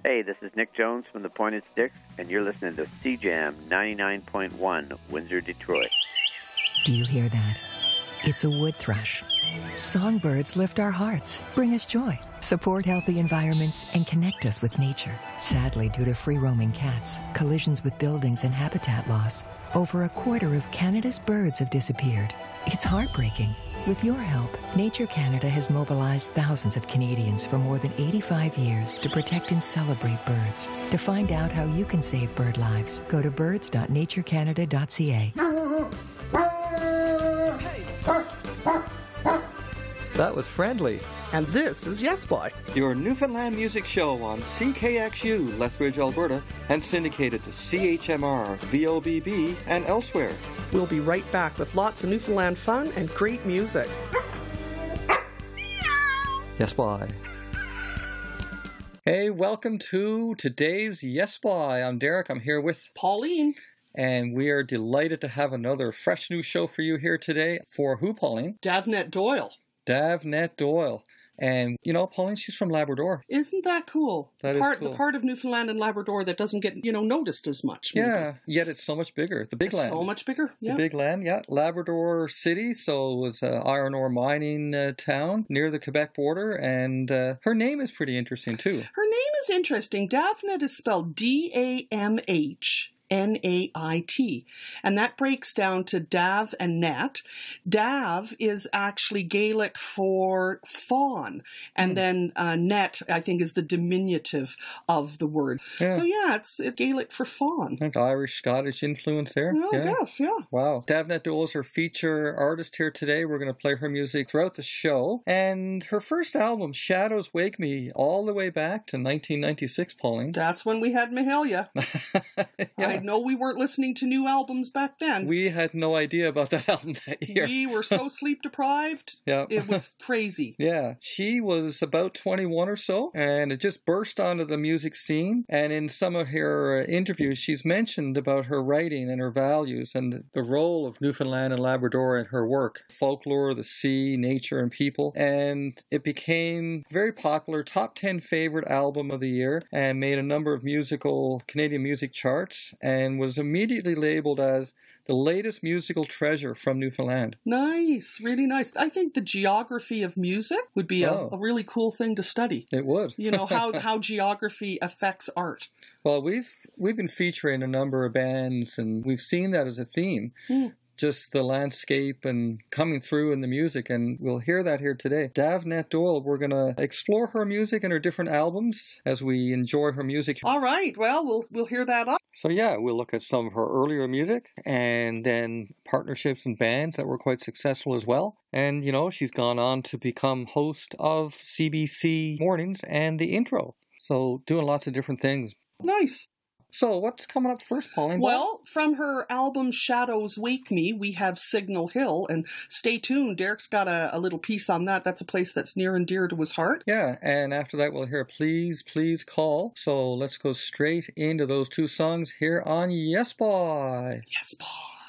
Hey, this is Nick Jones from the Pointed Sticks, and you're listening to CJAM 99.1, Windsor, Detroit. Do you hear that? It's a wood thrush. Songbirds lift our hearts, bring us joy, support healthy environments, and connect us with nature. Sadly, due to free-roaming cats, collisions with buildings, and habitat loss, over a quarter of Canada's birds have disappeared. It's heartbreaking. With your help, Nature Canada has mobilized thousands of Canadians for more than 85 years to protect and celebrate birds. To find out how you can save bird lives, go to birds.naturecanada.ca. That was Friendly. And this is Yes Boy, Your Newfoundland music show on CKXU, Lethbridge, Alberta, and syndicated to CHMR, VOBB, and elsewhere. We'll be right back with lots of Newfoundland fun and great music. Yes, Boy. Hey, welcome to today's Yes Boy. I'm Derek. I'm here with Pauline. And we are delighted to have another fresh new show for you here today. For who, Pauline? Davnet Doyle. Davnet Doyle. And, you know, Pauline, she's from Labrador. Isn't that cool? That is cool. The part of Newfoundland and Labrador that doesn't get, noticed as much. Maybe. Yeah, yet it's so much bigger. The big land. So much bigger, yeah. The big land, yeah. Labrador City, so it was an iron ore mining town near the Quebec border. And her name is pretty interesting, too. Her name is interesting. Davnet is spelled D-A-M-H. N-A-I-T. And that breaks down to Dav and Net. Dav is actually Gaelic for fawn. And then Net, I think, is the diminutive of the word. Yeah. So, yeah, it's Gaelic for fawn. Like Irish, Scottish influence there. Well, yeah. Yes, yeah. Wow. Davnet Doyle is her feature artist here today. We're going to play her music throughout the show. And her first album, Shadows Wake Me, all the way back to 1996, Pauline. That's when we had Mahalia. Yeah. I know we weren't listening to new albums back then. We had no idea about that album that year. We were so sleep deprived. Yeah. It was crazy. Yeah. She was about 21 or so, and it just burst onto the music scene. And in some of her interviews, she's mentioned about her writing and her values and the role of Newfoundland and Labrador in her work. Folklore, the sea, nature, and people. And it became very popular, top 10 favorite album of the year, and made a number of Canadian music charts, and was immediately labeled as the latest musical treasure from Newfoundland. Nice, really nice. I think the geography of music would be a really cool thing to study. It would. How geography affects art. Well, we've been featuring a number of bands, and we've seen that as a theme. Just the landscape and coming through in the music, and we'll hear that here today. Davnet Doyle, we're going to explore her music and her different albums as we enjoy her music. All right, well, we'll hear that up. So yeah, we'll look at some of her earlier music and then partnerships and bands that were quite successful as well. And, she's gone on to become host of CBC Mornings and The Intro. So doing lots of different things. Nice. So what's coming up first, Pauline? Well, from her album Shadows Wake Me, we have Signal Hill, and stay tuned. Derek's got a little piece on that. That's a place that's near and dear to his heart. Yeah, and after that we'll hear Please, Please Call. So let's go straight into those two songs here on Yes Boy. Yes Boy.